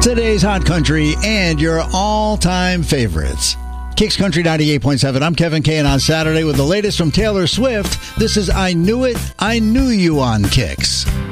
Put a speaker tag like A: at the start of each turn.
A: Today's Hot Country and your all-time favorites. Kicks Country 98.7. I'm Kevin Kane on Saturday with the latest from Taylor Swift. This is I Knew It, I Knew You on Kicks.